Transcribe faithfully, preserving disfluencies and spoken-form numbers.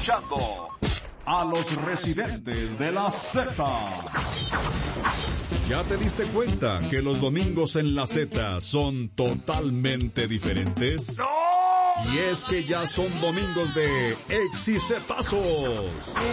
escuchando a los residentes de la Z. ¿Ya te diste cuenta que los domingos en la Z son totalmente diferentes? ¡No! Y es que ya son domingos de exicetazos.